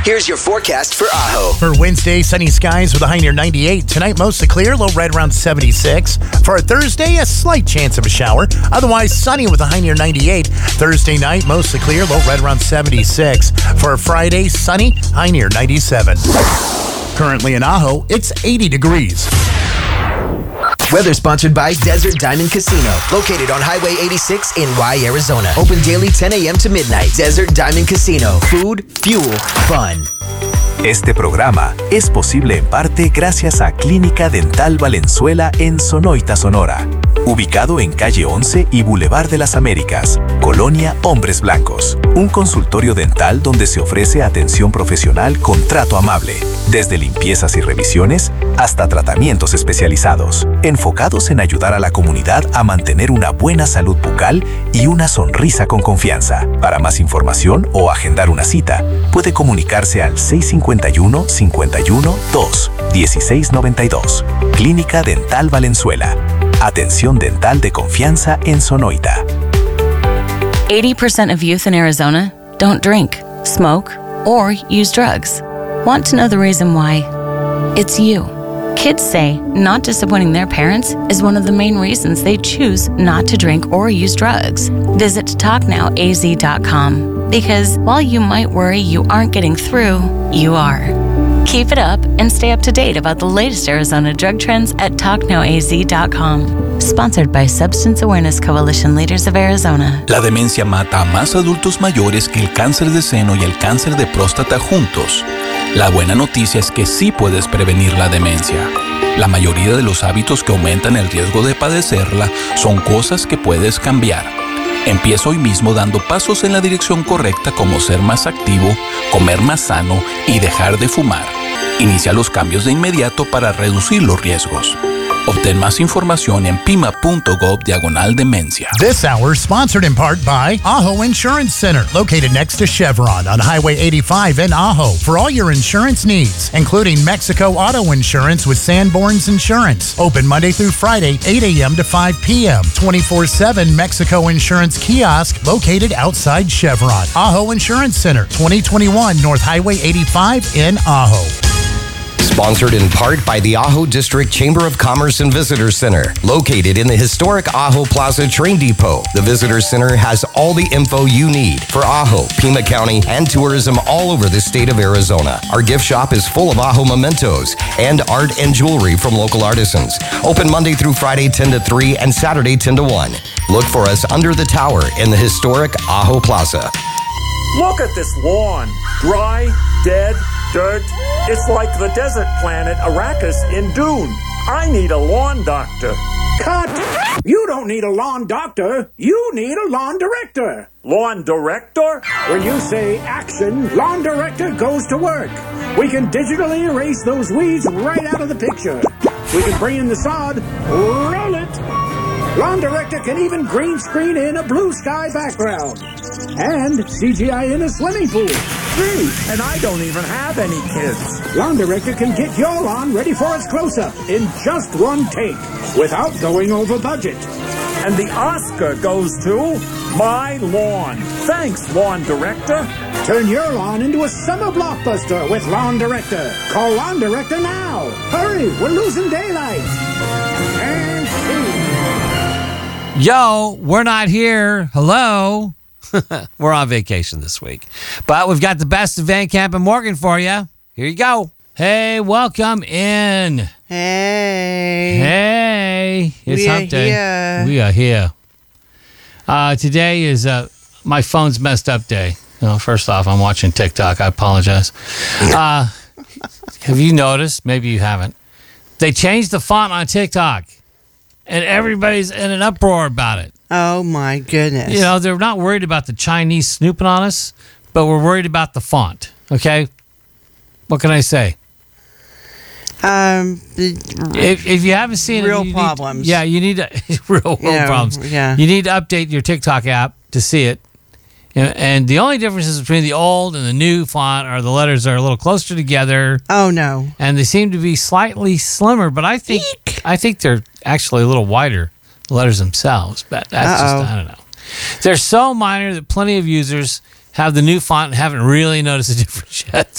Here's your forecast for Ajo. For Wednesday, sunny skies with a high near 98. Tonight, mostly clear, low right around 76. For Thursday, a slight chance of a shower. Otherwise, sunny with a high near 98. Thursday night, mostly clear, low right around 76. For Friday, sunny, high near 97. Currently in Ajo, it's 80 degrees. Weather sponsored by Desert Diamond Casino, located on Highway 86 in Y, Arizona. Open daily 10 a.m. to midnight. Desert Diamond Casino. Food, fuel, fun. Este programa es posible en parte gracias a Clínica Dental Valenzuela en Sonoita, Sonora. Ubicado en calle 11 y Boulevard de las Américas, Colonia Hombres Blancos. Un consultorio dental donde se ofrece atención profesional con trato amable. Desde limpiezas y revisiones hasta tratamientos especializados. Enfocados en ayudar a la comunidad a mantener una buena salud bucal y una sonrisa con confianza. Para más información o agendar una cita, puede comunicarse al 651-51-2-1692. Clínica Dental Valenzuela. Atención dental de confianza en Sonoita. 80% of youth in Arizona don't drink, smoke, or use drugs. Want to know the reason why? It's you. Kids say not disappointing their parents is one of the main reasons they choose not to drink or use drugs. Visit TalkNowAZ.com because while you might worry you aren't getting through, you are. Keep it up and stay up to date about the latest Arizona drug trends at TalkNowAZ.com. Sponsored by Substance Awareness Coalition Leaders of Arizona. La demencia mata a más adultos mayores que el cáncer de seno y el cáncer de próstata juntos. La buena noticia es que sí puedes prevenir la demencia. La mayoría de los hábitos que aumentan el riesgo de padecerla son cosas que puedes cambiar. Empieza hoy mismo dando pasos en la dirección correcta como ser más activo, comer más sano y dejar de fumar. Inicia los cambios de inmediato para reducir los riesgos. Obtén más información en pima.gov/demencia. This hour sponsored in part by Ajo Insurance Center, located next to Chevron on Highway 85 in Ajo. For all your insurance needs, including Mexico Auto Insurance with Sanborn's Insurance. Open Monday through Friday, 8 a.m. to 5 p.m. 24/7 Mexico Insurance Kiosk located outside Chevron. Ajo Insurance Center, 2021 North Highway 85 in Ajo. Sponsored in part by the Ajo District Chamber of Commerce and Visitor Center, located in the historic Ajo Plaza Train Depot. The Visitor Center has all the info you need for Ajo, Pima County, and tourism all over the state of Arizona. Our gift shop is full of Ajo mementos and art and jewelry from local artisans. Open Monday through Friday 10 to 3 and Saturday 10 to 1. Look for us under the tower in the historic Ajo Plaza. Look at this lawn. Dry, dead, dirt. It's like the desert planet Arrakis in Dune. I need a lawn doctor. Cut! You don't need a lawn doctor. You need a lawn director. Lawn director? When you say action, Lawn Director goes to work. We can digitally erase those weeds right out of the picture. We can bring in the sod, roll it. Lawn Director can even green screen in a blue sky background. And CGI in a swimming pool. Gee, and I don't even have any kids. Lawn Director can get your lawn ready for its close-up in just one take, without going over budget. And the Oscar goes to my lawn. Thanks, Lawn Director. Turn your lawn into a summer blockbuster with Lawn Director. Call Lawn Director now. Hurry, we're losing daylight. And Yo, we're not here. Hello. We're on vacation this week. But we've got the best of Van Camp and Morgan for you. Here you go. Hey, welcome in. Hey. It's hump day. We are here. Today is my phone's messed up day. First off, I'm watching TikTok. I apologize. Have you noticed? Maybe you haven't. They changed the font on TikTok. And everybody's in an uproar about it. Oh, my goodness. They're not worried about the Chinese snooping on us, but we're worried about the font, okay? What can I say? If you haven't seen real problems. You need to, real problems. Yeah. You need to update your TikTok app to see it. And the only differences between the old and the new font are the letters are a little closer together. Oh, no. And they seem to be slightly slimmer, but I think they're actually a little wider, the letters themselves. But that's just, I don't know. They're so minor that plenty of users have the new font and haven't really noticed a difference yet.